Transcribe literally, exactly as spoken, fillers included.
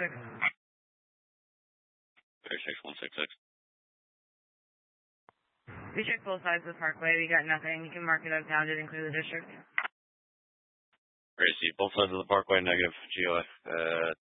six. thirty-six one six six. We checked both sides of the parkway. We got nothing. You can mark it as pounded and clear the district. Gracie, both sides of the parkway, negative. G O A. Uh,